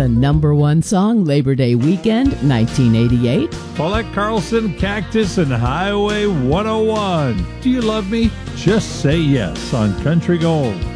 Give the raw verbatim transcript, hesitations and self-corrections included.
The number one song, Labor Day weekend, nineteen eighty-eight. Paulette Carlson, Cactus, and Highway one oh one. Do you love me? Just say yes on Country Gold.